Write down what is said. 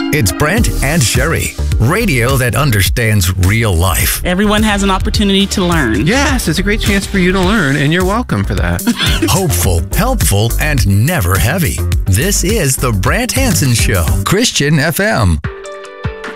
It's Brent and Sherry, radio that understands real life. Everyone has an opportunity to learn. Yes, it's a great chance for you to learn, and you're welcome for that. Hopeful, helpful, and never heavy. This is the Brent Hansen Show, Christian FM.